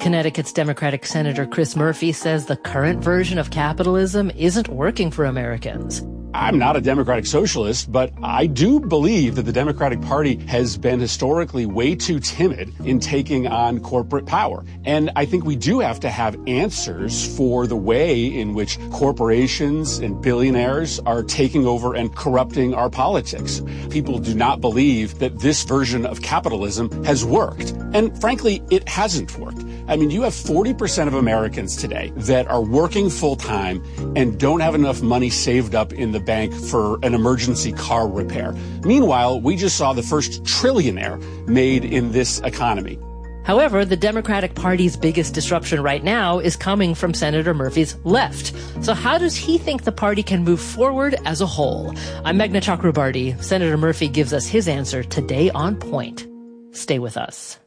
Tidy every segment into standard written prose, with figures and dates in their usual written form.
Connecticut's Democratic Senator Chris Murphy says the current version of capitalism isn't working for Americans. I'm not a democratic socialist, but I do believe that the Democratic Party has been historically way too timid in taking on corporate power. And I think we do have to have answers for the way in which corporations and billionaires are taking over and corrupting our politics. People do not believe that this version of capitalism has worked. And frankly, it hasn't worked. I mean, you have 40% of Americans today that are working full-time and don't have enough money saved up in the bank for an emergency car repair. Meanwhile, we just saw the first trillionaire made in this economy. However, the Democratic Party's biggest disruption right now is coming from Senator Murphy's left. So how does he think the party can move forward as a whole? I'm Meghna Chakrabarti. Senator Murphy gives us his answer today on Point. Stay with us.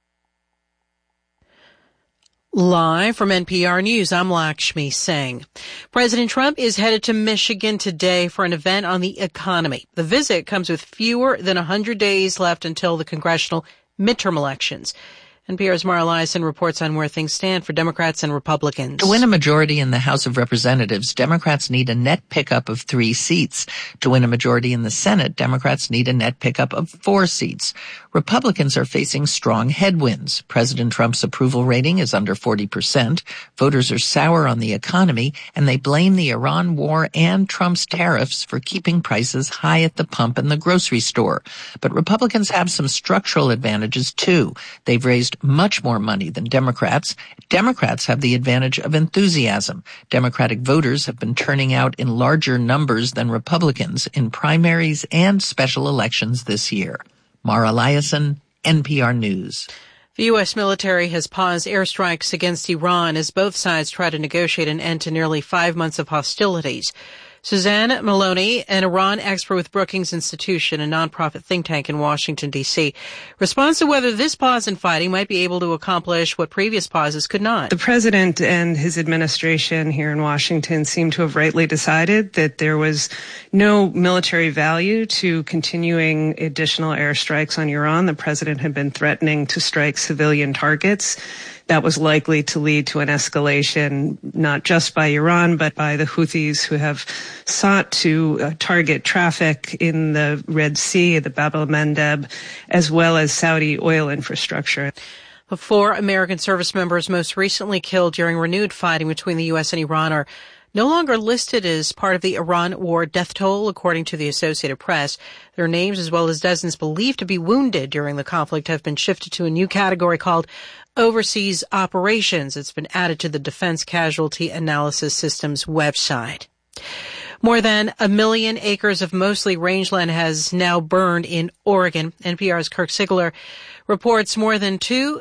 Live from NPR News, I'm Lakshmi Singh. President Trump is headed to Michigan today for an event on the economy. The visit comes with fewer than 100 days left until the congressional midterm elections. NPR's Mara Liasson reports on where things stand for Democrats and Republicans. To win a majority in the House of Representatives, Democrats need a net pickup of 3 seats. To win a majority in the Senate, Democrats need a net pickup of 4 seats. Republicans are facing strong headwinds. President Trump's approval rating is under 40%. Voters are sour on the economy, and they blame the Iran war and Trump's tariffs for keeping prices high at the pump and the grocery store. But Republicans have some structural advantages, too. They've raised much more money than Democrats. Democrats have the advantage of enthusiasm. Democratic voters have been turning out in larger numbers than Republicans in primaries and special elections this year. Mara Liasson, NPR News. The U.S. military has paused airstrikes against Iran as both sides try to negotiate an end to nearly 5 months of hostilities. Suzanne Maloney, an Iran expert with Brookings Institution, a nonprofit think tank in Washington, D.C., responds to whether this pause in fighting might be able to accomplish what previous pauses could not. The president and his administration here in Washington seem to have rightly decided that there was no military value to continuing additional airstrikes on Iran. The president had been threatening to strike civilian targets. That was likely to lead to an escalation, not just by Iran, but by the Houthis, who have sought to target traffic in the Red Sea, the Bab el-Mandeb, as well as Saudi oil infrastructure. The 4 American service members most recently killed during renewed fighting between the U.S. and Iran are no longer listed as part of the Iran war death toll, according to the Associated Press. Their names, as well as dozens believed to be wounded during the conflict, have been shifted to a new category called Overseas Operations. It's been added to the Defense Casualty Analysis Systems website. More than 1 million acres of mostly rangeland has now burned in Oregon. NPR's Kirk Sigler reports more than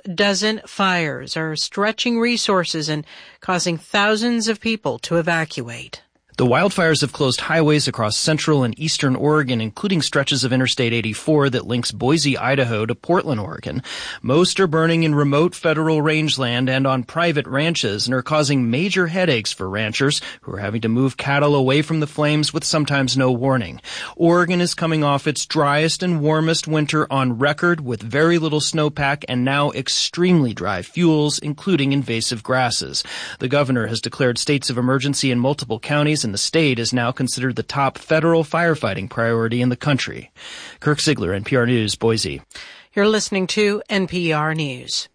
24 fires are stretching resources and causing thousands of people to evacuate. The wildfires have closed highways across central and eastern Oregon, including stretches of Interstate 84 that links Boise, Idaho to Portland, Oregon. Most are burning in remote federal rangeland and on private ranches and are causing major headaches for ranchers who are having to move cattle away from the flames with sometimes no warning. Oregon is coming off its driest and warmest winter on record with very little snowpack and now extremely dry fuels, including invasive grasses. The governor has declared states of emergency in multiple counties, and the state is now considered the top federal firefighting priority in the country. Kirk Sigler, NPR News, Boise. You're listening to NPR News.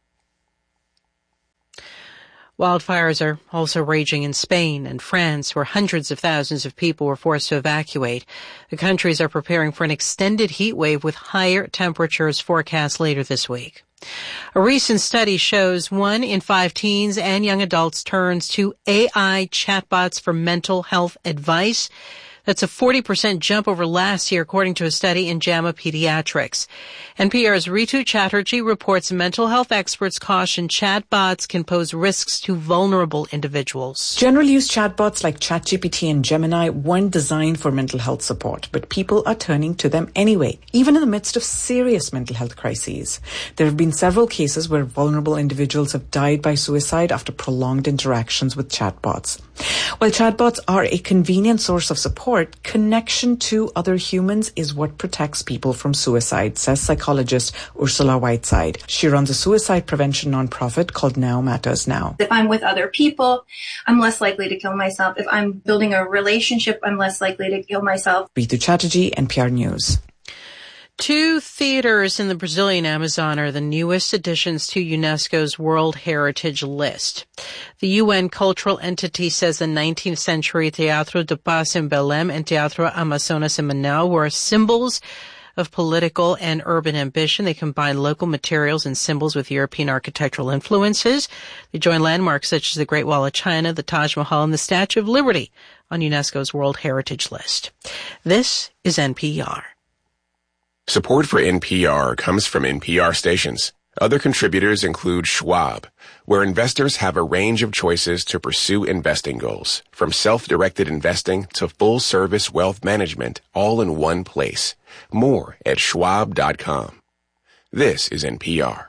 Wildfires are also raging in Spain and France, where hundreds of thousands of people were forced to evacuate. The countries are preparing for an extended heat wave with higher temperatures forecast later this week. A recent study shows 1 in 5 teens and young adults turns to AI chatbots for mental health advice. That's a 40% jump over last year, according to a study in JAMA Pediatrics. NPR's Ritu Chatterjee reports mental health experts caution chatbots can pose risks to vulnerable individuals. General use chatbots like ChatGPT and Gemini weren't designed for mental health support, but people are turning to them anyway, even in the midst of serious mental health crises. There have been several cases where vulnerable individuals have died by suicide after prolonged interactions with chatbots. While chatbots are a convenient source of support, short, connection to other humans is what protects people from suicide, says psychologist Ursula Whiteside. She runs a suicide prevention nonprofit called Now Matters Now. If I'm with other people, I'm less likely to kill myself. If I'm building a relationship, I'm less likely to kill myself. Ritu Chatterjee, NPR News. 2 theaters in the Brazilian Amazon are the newest additions to UNESCO's World Heritage List. The UN cultural entity says the 19th century Teatro de Paz in Belém and Teatro Amazonas in Manaus were symbols of political and urban ambition. They combine local materials and symbols with European architectural influences. They join landmarks such as the Great Wall of China, the Taj Mahal, and the Statue of Liberty on UNESCO's World Heritage List. This is NPR. Support for NPR comes from NPR stations. Other contributors include Schwab, where investors have a range of choices to pursue investing goals, from self-directed investing to full-service wealth management, all in one place. More at schwab.com. This is NPR.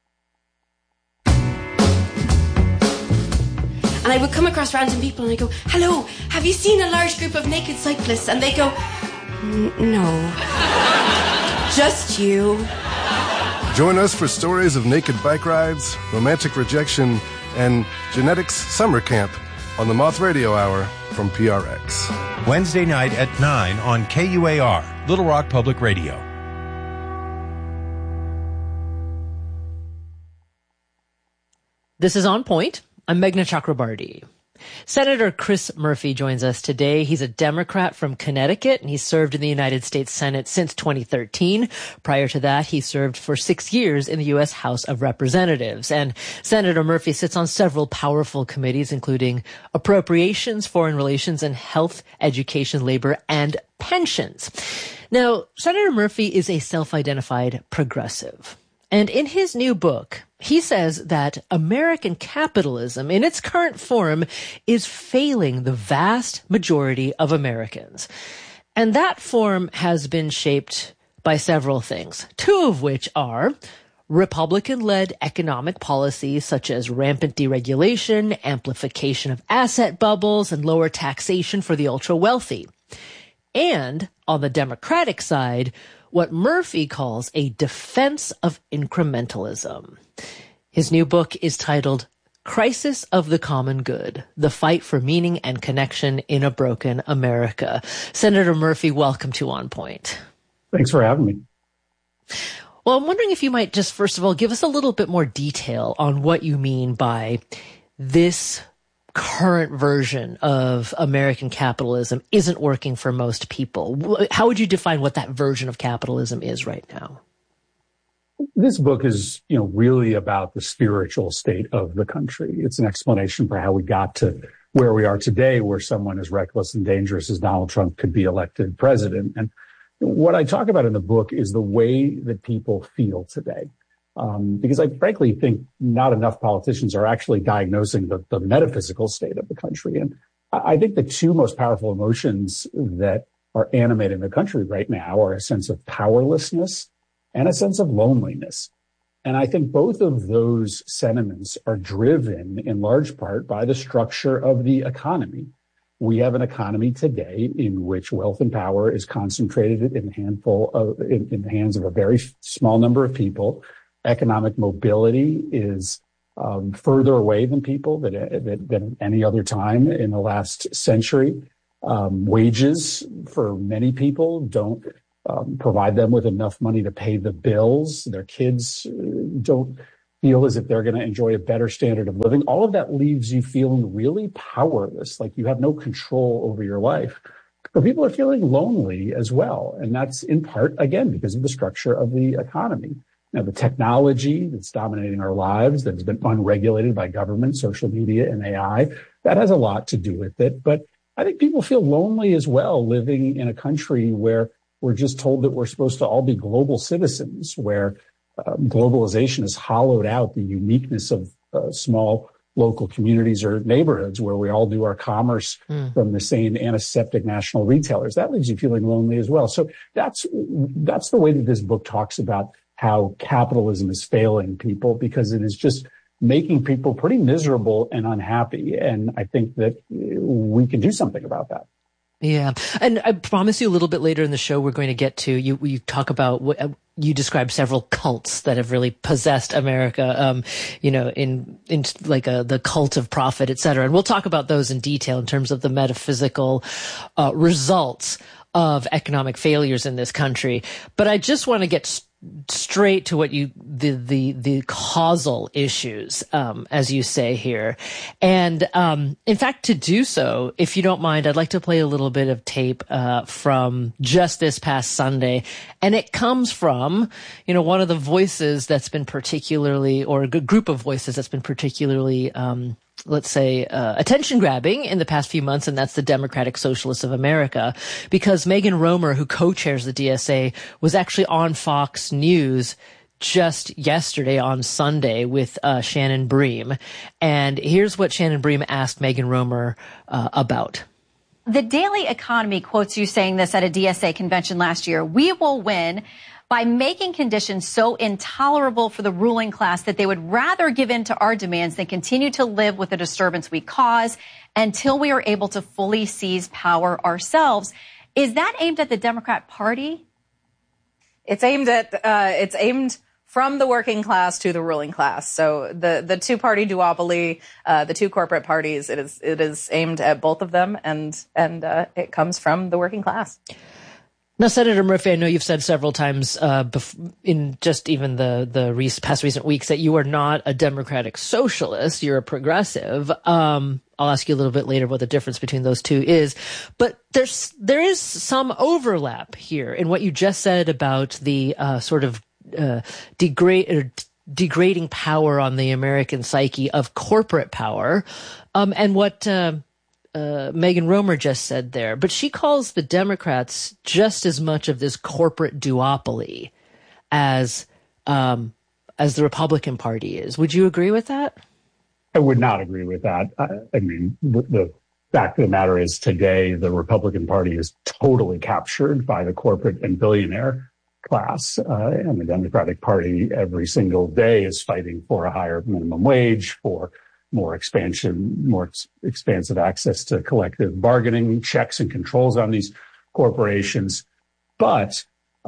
And I would come across random people and I go, "Hello, have you seen a large group of naked cyclists?" And they go, "No. Just you." Join us for stories of naked bike rides, romantic rejection, and genetics summer camp on the Moth Radio Hour from PRX. Wednesday night at 9 on KUAR, Little Rock Public Radio. This is On Point. I'm Meghna Chakrabarty. Senator Chris Murphy joins us today. He's a Democrat from Connecticut, and he served in the United States Senate since 2013. Prior to that, he served for 6 years in the U.S. House of Representatives. And Senator Murphy sits on several powerful committees, including Appropriations, Foreign Relations, and Health, Education, Labor, and Pensions. Now, Senator Murphy is a self-identified progressive. And in his new book, he says that American capitalism in its current form is failing the vast majority of Americans. And that form has been shaped by several things, 2 of which are Republican-led economic policies such as rampant deregulation, amplification of asset bubbles, and lower taxation for the ultra-wealthy. And on the Democratic side, what Murphy calls a defense of incrementalism. His new book is titled Crisis of the Common Good, The Fight for Meaning and Connection in a Broken America. Senator Murphy, welcome to On Point. Thanks for having me. Well, I'm wondering if you might just, first of all, give us a little bit more detail on what you mean by this current version of American capitalism isn't working for most people. How would you define what that version of capitalism is right now? This book is, really about the spiritual state of the country. It's an explanation for how we got to where we are today, where someone as reckless and dangerous as Donald Trump could be elected president. And what I talk about in the book is the way that people feel today. Because I frankly think not enough politicians are actually diagnosing the metaphysical state of the country. And I think the 2 most powerful emotions that are animating the country right now are a sense of powerlessness and a sense of loneliness. And I think both of those sentiments are driven in large part by the structure of the economy. We have an economy today in which wealth and power is concentrated in the hands of a very small number of people. Economic mobility is further away than people than any other time in the last century. Wages for many people don't provide them with enough money to pay the bills. Their kids don't feel as if they're going to enjoy a better standard of living. All of that leaves you feeling really powerless, like you have no control over your life. But people are feeling lonely as well. And that's in part, again, because of the structure of the economy. Now, the technology that's dominating our lives, that has been unregulated by government, social media, and AI, that has a lot to do with it. But I think people feel lonely as well, living in a country where we're just told that we're supposed to all be global citizens, where globalization has hollowed out the uniqueness of small local communities or neighborhoods where we all do our commerce from the same antiseptic national retailers. That leaves you feeling lonely as well. So that's the way that this book talks about how capitalism is failing people, because it is just making people pretty miserable and unhappy. And I think that we can do something about that. Yeah. And I promise you a little bit later in the show, we're going to get to, you talk about what you describe several cults that have really possessed America, in like the cult of profit, et cetera. And we'll talk about those in detail in terms of the metaphysical, results of economic failures in this country. But I just want to get straight to what the causal issues, as you say here. And, in fact, to do so, if you don't mind, I'd like to play a little bit of tape, from just this past Sunday. And it comes from, one of the voices that's been particularly, or a good group of voices that's been particularly, let's say, attention grabbing in the past few months, and that's the Democratic Socialists of America, because Megan Romer, who co-chairs the DSA, was actually on Fox News just yesterday on Sunday with Shannon Bream. And here's what Shannon Bream asked Megan Romer about. The Daily Economy quotes you saying this at a DSA convention last year: "We will win by making conditions so intolerable for the ruling class that they would rather give in to our demands than continue to live with the disturbance we cause until we are able to fully seize power ourselves." Is that aimed at the Democrat Party? It's aimed from the working class to the ruling class. So the two-party duopoly, the two corporate parties, it is aimed at both of them, and it comes from the working class. Now, Senator Murphy, I know you've said several times in just even the past recent weeks that you are not a democratic socialist. You're a progressive. I'll ask you a little bit later what the difference between those two is. But there is some overlap here in what you just said about the sort of degrading power on the American psyche of corporate power, and what Megan Romer just said there. But she calls the Democrats just as much of this corporate duopoly as the Republican Party is. Would you agree with that? I would not agree with that. I mean, the fact of the matter is today the Republican Party is totally captured by the corporate and billionaire class, and the Democratic Party every single day is fighting for a higher minimum wage, for more expansive access to collective bargaining, checks and controls on these corporations. But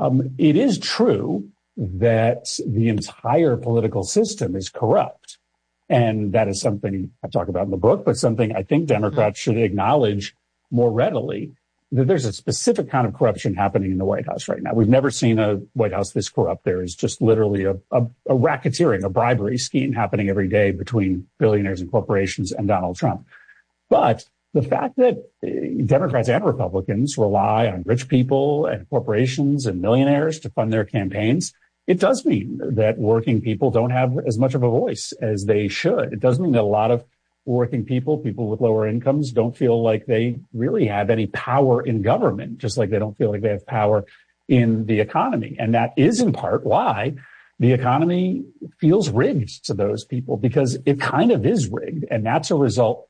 it is true that the entire political system is corrupt. And that is something I talk about in the book, but something I think Democrats should acknowledge more readily, that there's a specific kind of corruption happening in the White House right now. We've never seen a White House this corrupt. There is just literally a racketeering, a bribery scheme happening every day between billionaires and corporations and Donald Trump. But the fact that Democrats and Republicans rely on rich people and corporations and millionaires to fund their campaigns, it does mean that working people don't have as much of a voice as they should. It does mean that a lot of working people with lower incomes, don't feel like they really have any power in government, just like they don't feel like they have power in the economy. And that is in part why the economy feels rigged to those people, because it kind of is rigged. And that's a result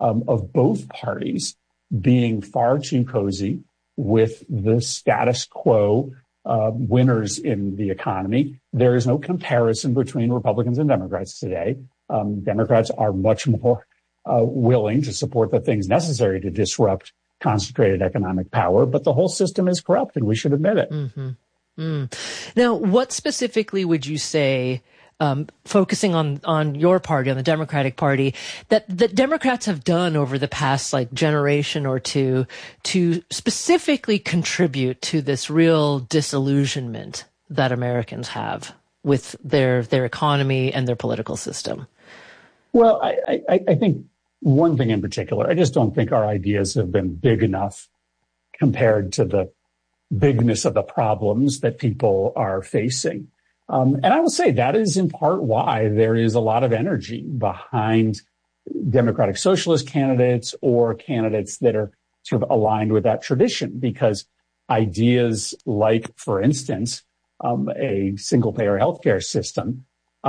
of both parties being far too cozy with the status quo winners in the economy. There is no comparison between Republicans and Democrats today. Democrats are much more willing to support the things necessary to disrupt concentrated economic power, but the whole system is corrupt, and we should admit it. Mm-hmm. Now, what specifically would you say, focusing on your party, on the Democratic Party, that the Democrats have done over the past generation or two to specifically contribute to this real disillusionment that Americans have with their economy and their political system? Well, I think one thing in particular, I just don't think our ideas have been big enough compared to the bigness of the problems that people are facing. And I will say that is in part why there is a lot of energy behind Democratic Socialist candidates or candidates that are sort of aligned with that tradition, because ideas like, for instance, a single-payer healthcare system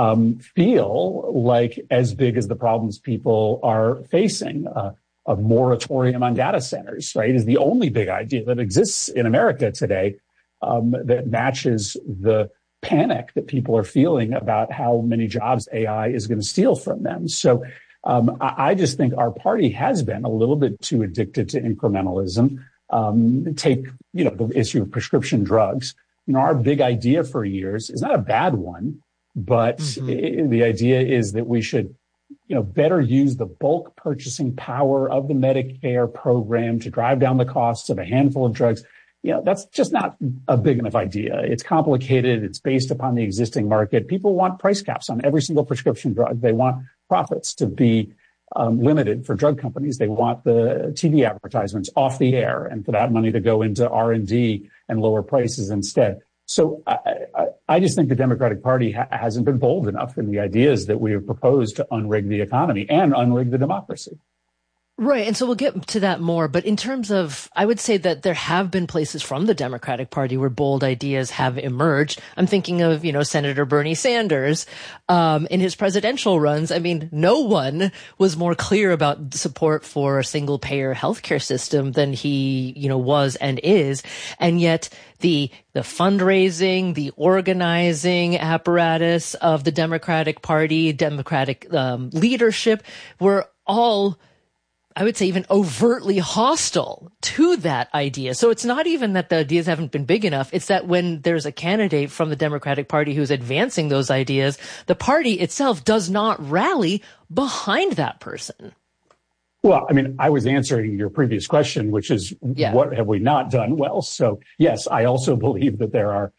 feel like as big as the problems people are facing. A moratorium on data centers, right, is the only big idea that exists in America today that matches the panic that people are feeling about how many jobs AI is going to steal from them. So I just think our party has been a little bit too addicted to incrementalism. Take, the issue of prescription drugs. Our big idea for years is not a bad one, but the idea is that we should, better use the bulk purchasing power of the Medicare program to drive down the costs of a handful of drugs. That's just not a big enough idea. It's complicated. It's based upon the existing market. People want price caps on every single prescription drug. They want profits to be limited for drug companies. They want the TV advertisements off the air and for that money to go into R&D and lower prices instead. So I just think the Democratic Party hasn't been bold enough in the ideas that we have proposed to unrig the economy and unrig the democracy. Right. And so we'll get to that more. But in terms of, I would say that there have been places from the Democratic Party where bold ideas have emerged. I'm thinking of, Senator Bernie Sanders, in his presidential runs. I mean, no one was more clear about support for a single payer healthcare system than he, was and is. And yet the fundraising, the organizing apparatus of the Democratic Party, Democratic leadership were all, I would say, even overtly hostile to that idea. So it's not even that the ideas haven't been big enough. It's that when there's a candidate from the Democratic Party who's advancing those ideas, the party itself does not rally behind that person. Well, I was answering your previous question, which is what have we not done well? So yes, I also believe that there are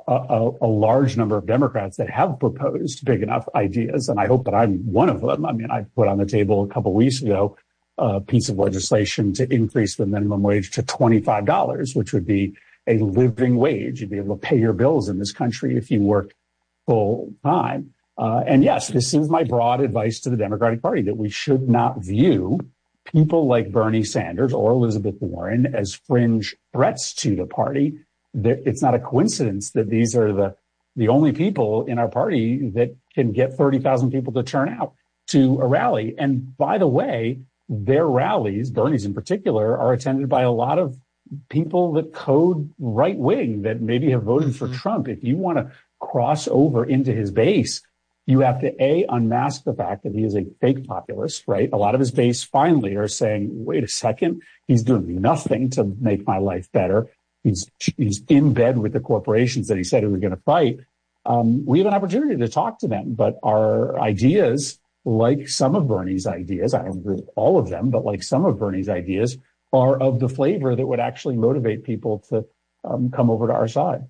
a large number of Democrats that have proposed big enough ideas, and I hope that I'm one of them. I put on the table a couple of weeks ago a piece of legislation to increase the minimum wage to $25, which would be a living wage. You'd be able to pay your bills in this country if you work full time. And yes, this is my broad advice to the Democratic Party, that we should not view people like Bernie Sanders or Elizabeth Warren as fringe threats to the party. It's not a coincidence that these are the only people in our party that can get 30,000 people to turn out to a rally. And by the way, their rallies, Bernie's in particular, are attended by a lot of people that code right wing, that maybe have voted for Trump. If you want to cross over into his base, you have to unmask the fact that he is a fake populist, right? A lot of his base finally are saying, wait a second, he's doing nothing to make my life better. He's in bed with the corporations that he said he was going to fight. We have an opportunity to talk to them, but our ideas, like some of Bernie's ideas, I don't agree with all of them, but like some of Bernie's ideas, are of the flavor that would actually motivate people to come over to our side.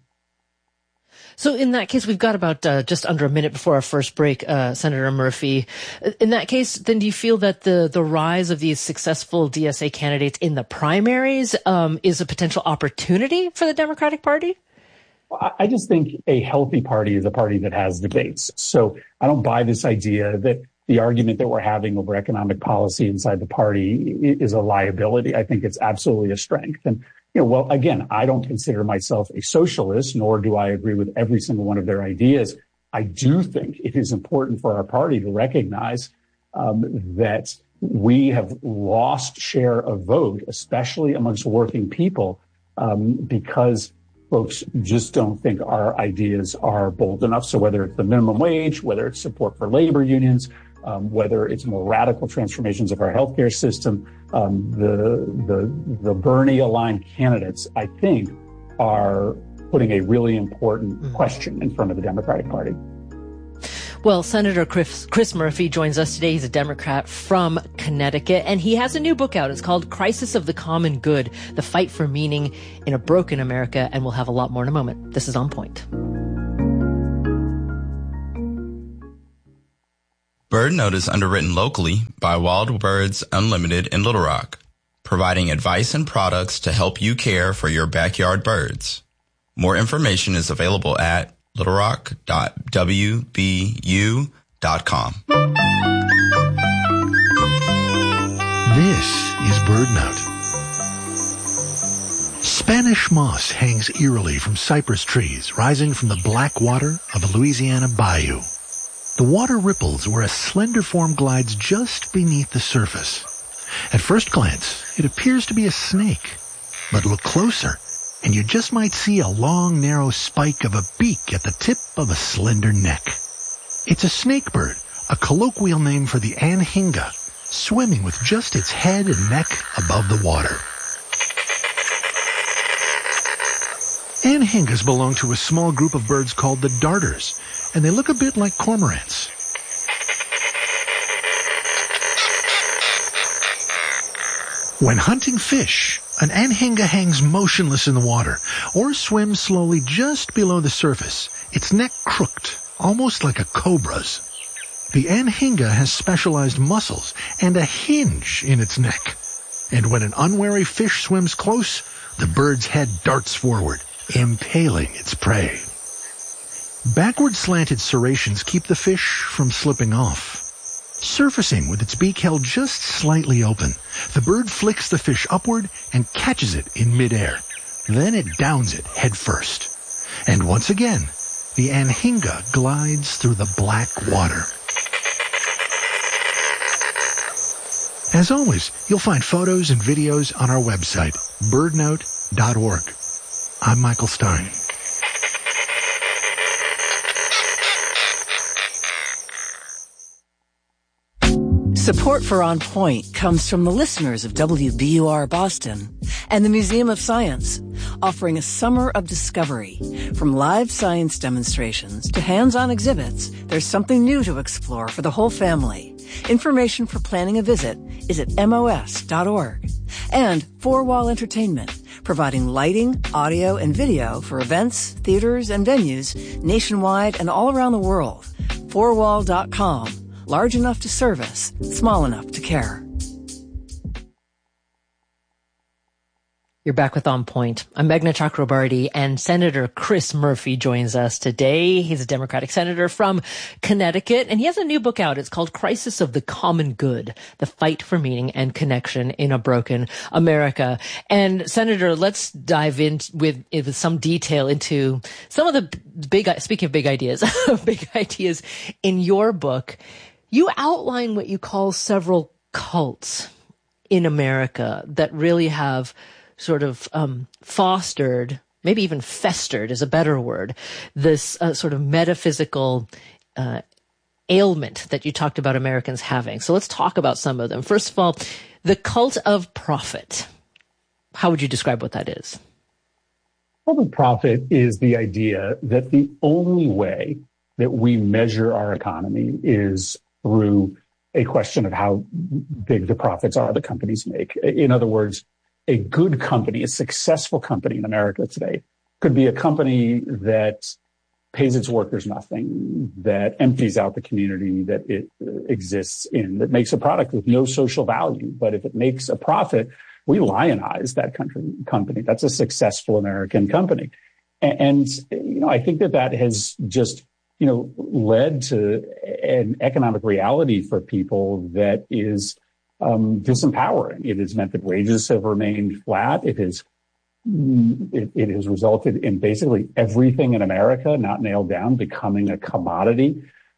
So in that case, we've got about just under a minute before our first break, Senator Murphy. In that case, then do you feel that the rise of these successful DSA candidates in the primaries is a potential opportunity for the Democratic Party? I just think a healthy party is a party that has debates. So I don't buy this idea that the argument that we're having over economic policy inside the party is a liability. I think it's absolutely a strength. And, well, again, I don't consider myself a socialist, nor do I agree with every single one of their ideas. I do think it is important for our party to recognize that we have lost share of vote, especially amongst working people, because folks just don't think our ideas are bold enough. So whether it's the minimum wage, whether it's support for labor unions, whether it's more radical transformations of our healthcare system, the Bernie-aligned candidates, I think, are putting a really important question in front of the Democratic Party. Well, Senator Chris Murphy joins us today. He's a Democrat from Connecticut, and he has a new book out. It's called Crisis of the Common Good, The Fight for Meaning in a Broken America, and we'll have a lot more in a moment. This is On Point. Bird Note is underwritten locally by Wild Birds Unlimited in Little Rock, providing advice and products to help you care for your backyard birds. More information is available at littlerock.wbu.com. This is Bird Note. Spanish moss hangs eerily from cypress trees rising from the black water of a Louisiana bayou. The water ripples where a slender form glides just beneath the surface. At first glance, it appears to be a snake, but look closer and you just might see a long, narrow spike of a beak at the tip of a slender neck. It's a snakebird, a colloquial name for the anhinga, swimming with just its head and neck above the water. Anhingas belong to a small group of birds called the darters, and they look a bit like cormorants. When hunting fish, an anhinga hangs motionless in the water or swims slowly just below the surface, its neck crooked, almost like a cobra's. The anhinga has specialized muscles and a hinge in its neck. And when an unwary fish swims close, the bird's head darts forward, impaling its prey. Backward slanted serrations keep the fish from slipping off. Surfacing with its beak held just slightly open, the bird flicks the fish upward and catches it in midair. Then it downs it head first. And once again, the anhinga glides through the black water. As always, you'll find photos and videos on our website, birdnote.org. I'm Michael Stein. Support for On Point comes from the listeners of WBUR Boston and the Museum of Science, offering a summer of discovery. From live science demonstrations to hands-on exhibits, there's something new to explore for the whole family. Information for planning a visit is at mos.org. And Four Wall Entertainment, providing lighting, audio, and video for events, theaters, and venues nationwide and all around the world. Fourwall.com. Large enough to service, small enough to care. You're back with On Point. I'm Meghna Chakrabarty, and Senator Chris Murphy joins us today. He's a Democratic senator from Connecticut, and he has a new book out. It's called Crisis of the Common Good, The Fight for Meaning and Connection in a Broken America. And Senator, let's dive in with some detail into some of the speaking of big ideas, big ideas in your book. You outline what you call several cults in America that really have sort of fostered, maybe even festered is a better word, this sort of metaphysical ailment that you talked about Americans having. So let's talk about some of them. First of all, the cult of profit. How would you describe what that is? Cult of profit is the idea that the only way that we measure our economy is through a question of how big the profits are the companies make. In other words, a good company, a successful company in America today could be a company that pays its workers nothing, that empties out the community that it exists in, that makes a product with no social value. But if it makes a profit, we lionize that company. That's a successful American company. And I think that has just led to an economic reality for people that is disempowering. It has meant that wages have remained flat. It has resulted in basically everything in America, not nailed down, becoming a commodity,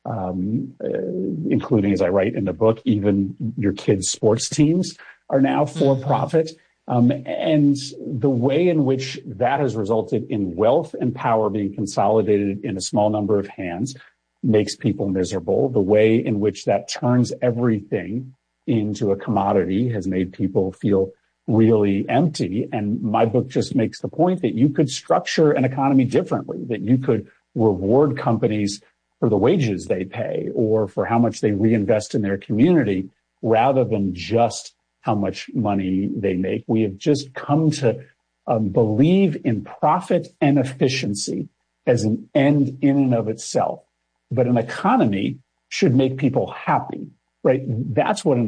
including, as I write in the book, even your kids' sports teams are now for profit. And the way in which that has resulted in wealth and power being consolidated in a small number of hands makes people miserable. The way in which that turns everything into a commodity has made people feel really empty. And my book just makes the point that you could structure an economy differently, that you could reward companies for the wages they pay or for how much they reinvest in their community rather than just how much money they make. We have just come to believe in profit and efficiency as an end in and of itself. But an economy should make people happy, right? That's what an